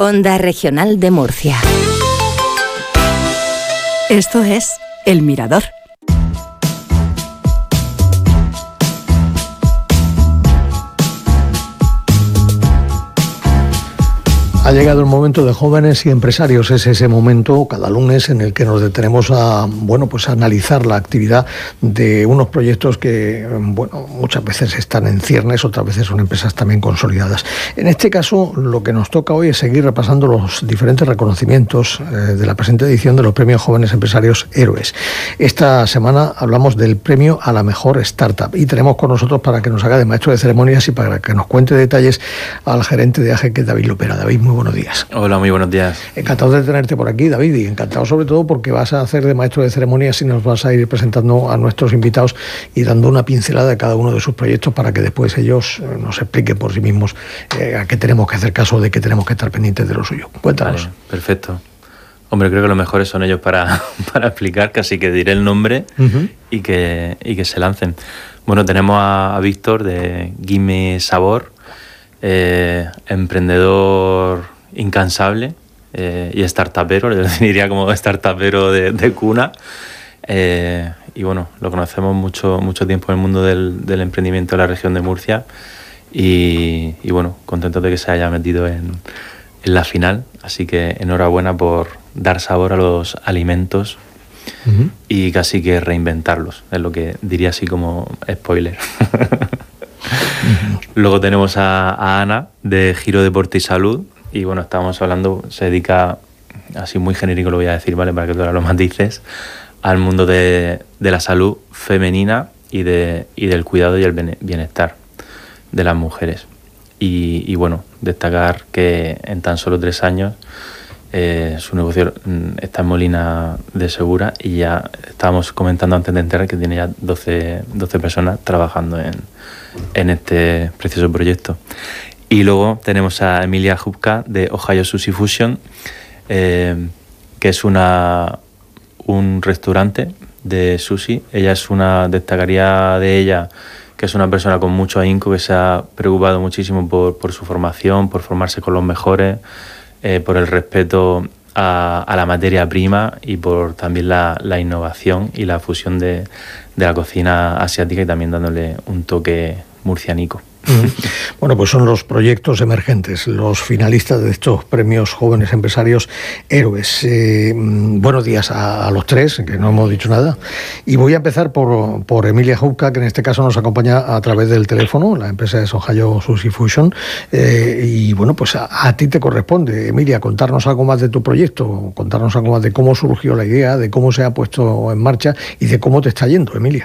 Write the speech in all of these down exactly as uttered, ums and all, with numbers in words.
Onda Regional de Murcia. Esto es El Mirador. Ha llegado el momento de Jóvenes y Empresarios. Es ese momento cada lunes en el que nos detenemos a, bueno, pues a analizar la actividad de unos proyectos que, bueno, muchas veces están en ciernes, otras veces son empresas también consolidadas. En este caso, lo que nos toca hoy es seguir repasando los diferentes reconocimientos eh, de la presente edición de los Premios Jóvenes Empresarios Héroes. Esta semana hablamos del premio a la mejor startup y tenemos con nosotros, para que nos haga de maestro de ceremonias y para que nos cuente detalles, al gerente de A G, que es David Lopera. David, muy buenos días. Hola, muy buenos días. Encantado de tenerte por aquí, David, y encantado sobre todo porque vas a hacer de maestro de ceremonias y nos vas a ir presentando a nuestros invitados y dando una pincelada de cada uno de sus proyectos para que después ellos nos expliquen por sí mismos eh, a qué tenemos que hacer caso, de qué tenemos que estar pendientes de lo suyo. Cuéntanos. Vale, perfecto. Hombre, creo que los mejores son ellos para, para explicar, casi que diré el nombre uh-huh. y, que, y que se lancen. Bueno, tenemos a, a Víctor de Gimme Sabor, eh, emprendedor incansable eh, y startupero, yo diría como startupero de, de cuna. Eh, y bueno, lo conocemos mucho, mucho tiempo en el mundo del, del emprendimiento de la región de Murcia y, y bueno, contento de que se haya metido en, en la final. Así que enhorabuena por dar sabor a los alimentos uh-huh. y casi que reinventarlos, es lo que diría así como spoiler. Uh-huh. Luego tenemos a, a Ana de Giro Deporte y Salud y bueno, estábamos hablando, se dedica, así muy genérico lo voy a decir, ¿vale? Para que tú ahora lo matices, al mundo de, de la salud femenina y, de, y del cuidado y el bienestar de las mujeres. Y, y bueno, destacar que en tan solo tres años eh, su negocio está en Molina de Segura y ya estábamos comentando antes de entrar que tiene ya doce, doce personas trabajando en, en este precioso proyecto. Y luego tenemos a Emilia Hubka de Ohio Sushi Fusion, eh, que es una, un restaurante de sushi. Ella es una, destacaría de ella que es una persona con mucho ahínco, que se ha preocupado muchísimo por, por su formación, por formarse con los mejores, eh, por el respeto a, a la materia prima y por también la, la innovación y la fusión de, de la cocina asiática y también dándole un toque murcianico. Bueno, pues son los proyectos emergentes, los finalistas de estos premios Jóvenes Empresarios Héroes. Eh, buenos días a, a los tres, que no hemos dicho nada. Y voy a empezar por, por Emilia Hubka, que en este caso nos acompaña a través del teléfono. La empresa es Ohio Sushi Fusion. Eh, y bueno, pues a, a ti te corresponde, Emilia, contarnos algo más de tu proyecto, contarnos algo más de cómo surgió la idea, de cómo se ha puesto en marcha y de cómo te está yendo, Emilia.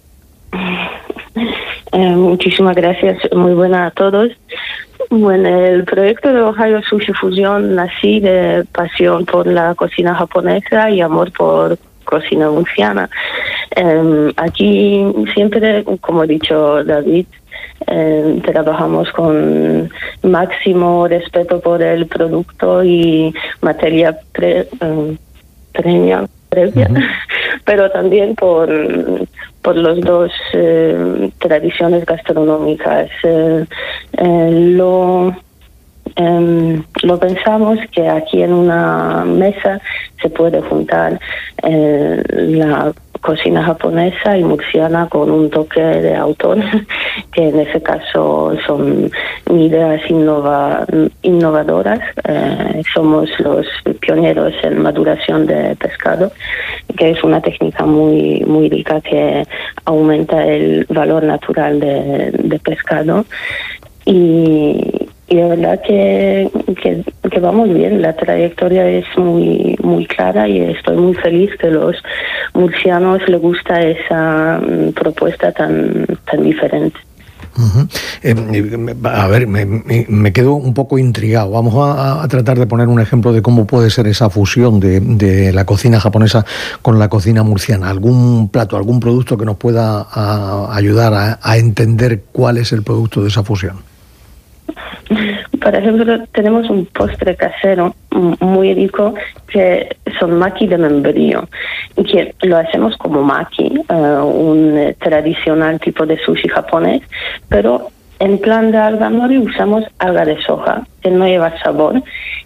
Eh, muchísimas gracias, muy buenas a todos. Bueno, el proyecto de Ohio Sushi Fusion nací de pasión por la cocina japonesa y amor por cocina murciana. Eh, aquí siempre, como ha dicho David, eh, trabajamos con máximo respeto por el producto y materia pre, eh, premia, previa, uh-huh. pero también por... por los dos eh, tradiciones gastronómicas. Eh, eh, lo, eh, lo pensamos que aquí en una mesa se puede juntar eh, la cocina japonesa y murciana con un toque de autor, que en ese caso son ideas innova, innovadoras. Eh, somos los pioneros en maduración de pescado, que es una técnica muy muy rica que aumenta el valor natural de, de pescado. Y, y de verdad que, que, que vamos bien, la trayectoria es muy muy clara y estoy muy feliz que los murcianos les gusta esa um, propuesta tan tan diferente. Uh-huh. Eh, a ver, me, me, me quedo un poco intrigado. Vamos a, a tratar de poner un ejemplo de cómo puede ser esa fusión de, de la cocina japonesa con la cocina murciana. ¿Algún plato, algún producto que nos pueda a, ayudar a, a entender cuál es el producto de esa fusión? Por ejemplo, tenemos un postre casero muy rico que son maki de membrillo, que lo hacemos como maki, uh, un tradicional tipo de sushi japonés, pero en plan de alga nori usamos alga de soja, que no lleva sabor